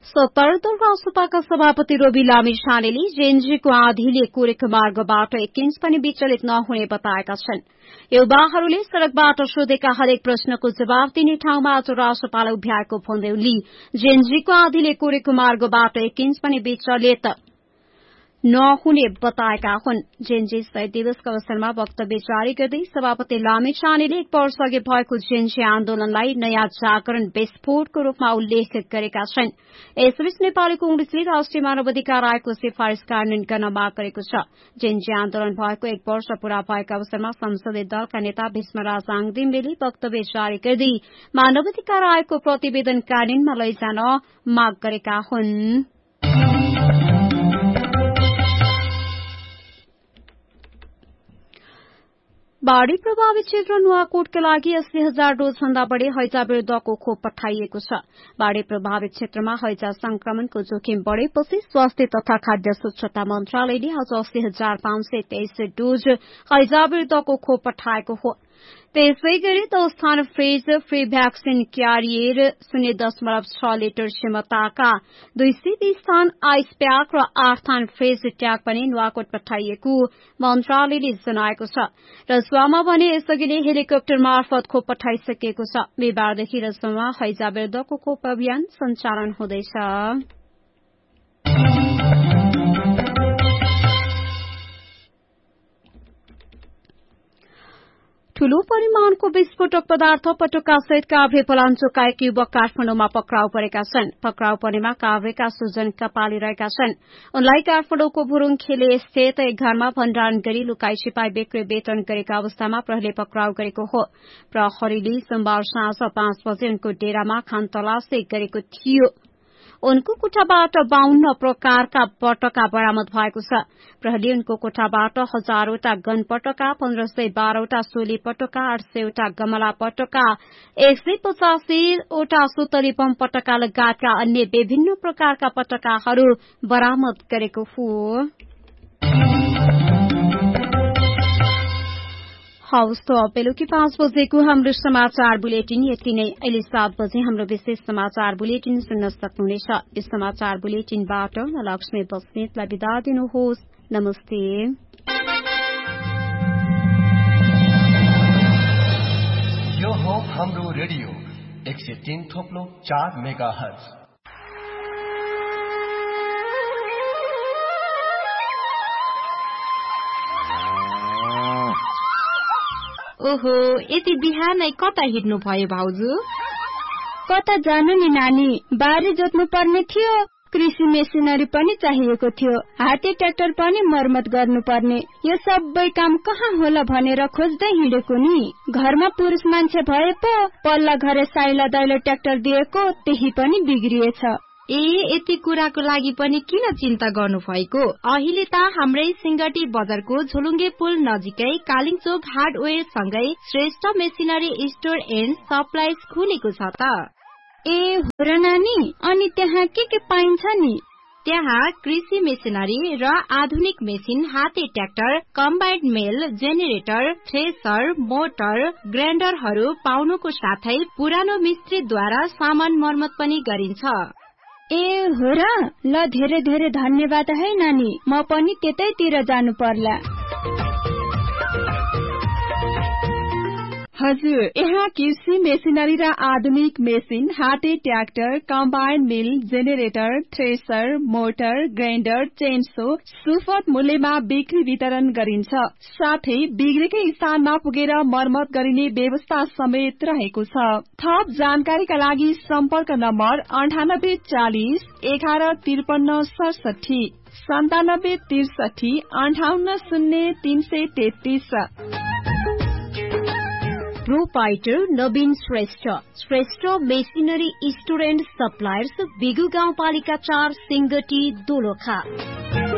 सत्तरौं राष्ट्रसभाका सभापति रोबी लामिछानेले जेएनजीको आँधीले कोरेको मार्गबाट 1 इन्च पनि विचलित नहुने बताएका छन्। युवाहरूले सड़कबाट सोधेका हरेक प्रश्नको जवाब दिने ठाउँमा आज राष्ट्रपाल उभ्याएको भन्दै उनले जेएनजीको आँधीले कोरेको मार्गबाट 1 इन्च पनि विचलित नहुने बताएका हुन्। जेएनजी शहीद दिवसका अवसरमा वक्तव्य जारी गर्दै सभापति लामिछानेले 1 वर्ष अघि भएको जेएनजी आन्दोलनलाई नयाँ जागरण विस्फोटको रूपमा उल्लेख गरेका छन्। यसबीच नेपाली कांग्रेसले राष्ट्रिय मानवाधिकार आयोगको सिफारिश कार्यान्वयन गर्न माग गरेको छ। जेएनजी आन्दोलन भएको 1 वर्ष पूरा भएका अवसरमा संसदीय दलका नेता भीष्मराज आङदिम्बेले वक्तव्य जारी गर्दै मानवाधिकार आयोगको प्रतिवेदन कार्यान्वयनमा लैजान माग गरेका हुन्। बाढ़ी प्रभावित क्षेत्र नुवाकोटका लागि 80,000 डोज भन्दा बढ़ी हैजा विरूद्धको खोप पठाइएको छ। बाढ़ी प्रभावित क्षेत्रमा हैजा संक्रमणको जोखिम बढ़ेपछि स्वास्थ्य तथा खाद्य स्वच्छता मन्त्रालयले आज 80,523 डोज हैजा विरूद्धको खोप पठाएको हो। त्यसै गरी 10 थान phrase free vaccine career 0.6 litre क्षमताका 220 थान आइस प्याक र 8 थान फ्रेज ट्याग पनि नुवाकोट पठाइएको मन्त्रालयले जनाएको छ। रसुवामा भने यसअघि नै हेलिकप्टर मार्फत खोप पठाइसकिएको छ। बिहिबारदेखि रसुवामा हैजा विरूद्धको खोप अभियान सञ्चालन हुँदैछ। ठूलो परिमाणको विस्फोटक पदार्थ पटुकासहित काभ्रे पलाञ्चोकका 1 युवक काठमाडौँमा पक्राउ परेका छन्। पक्राउ पर्नेमा काभ्रेका सुजन कपाली रहेका छन्। उनलाई काठमाडौँको बुरुङखेले स्थित एक घरमा भण्डारण गरी लुकाई छिपाई बिक्री बेचन गरेका अवस्थामा प्रहरीले पक्राउ गरेको हो। प्रहरीले सोमबार साँझ 5 बजे उनको डेरामा खानतलासी गरेको थियो। उनको कोठाबाट 52 प्रकारका पटका बरामद भएको छ। प्रहरीले उनको कोठाबाट हजारौंटा गन पटका, 1512वटा सोली पटका, 800वटा गमला पटका, 185वटा सुतली बम पटका लगायतका अन्य विभिन्न प्रकारका पटकाहरू बरामद गरेको हो। हवस् त बेलुकी 5 बजेको हाम्रो समाचार बुलेटिन यति नै। अहिले 7 बजे हाम्रो विशेष समाचार बुलेटिन सुन्न सक्नुहुनेछ। यस समाचार बुलेटिनबाट म लक्ष्मी बस्नेतलाई बिदा दिनुहोस्। नमस्ते। यो हो हाम्रो रेडियो 103.4 मेगाहर्ज। ओहो, यति बिहानै कता हिँड्नु भयो भाउजू? कता जानु नि नानी, बारी जोत्नु पर्ने थियो, कृषि मेसिनरी पनि चाहिएको थियो, हाते ट्र्याक्टर पनि मर्मत गर्नुपर्ने। यो सबै काम कहाँ होला भनेर खोज्दै हिँडेको नि। घरमा पुरुष मान्छे भए पो पल्ला घरे साइला दैलो ट्र्याक्टर दिएको त्यही पनि बिग्रिएछ। यति कुराको लागि पनि किन चिन्ता गर्नु भएको? अहिले त हाम्रै सिंगटी बजारको झोलुङ्गे पुल नजिकै कालिङचोक हार्डवेयर सँगै Shrestha machinery store and supplies खुलेको छ त। हो र नानी, अनि त्यहाँ के पाइन्छ नि? त्यहाँ कृषि मेसिनरी र आधुनिक मेसिन, हाते ट्र्याक्टर, कम्बाइन्ड मेल, जेनेरेटर, थ्रेसर, मोटर, ग्राइन्डरहरू पाउनुको साथै पुरानो मिस्त्रीद्वारा सामान मर्मत पनि गरिन्छ। हो र, ल धेरै धेरै धन्यवाद है नानी, म पनि त्यतैतिर जानु पर्ला। हजुर, यहाँ कृषि मेसिनरी र आधुनिक मेसिन, हाते ट्र्याक्टर, कम्बाइन मिल, generator, thresher, motor, grinder, chainsaw सुपथ मूल्यमा बिक्री वितरण गरिन्छ। साथै बिग्रेकै स्थानमा पुगेर मर्मत गरिने व्यवस्था समेत रहेको छ। थप जानकारीका लागि सम्पर्क number 9840 1153 67, 9763 58 0333। Proprietor Naveen Shrestha, Shrestha machinery store and suppliers, बिगु गाउँपालिका 4, सिंगटी, दोलखा।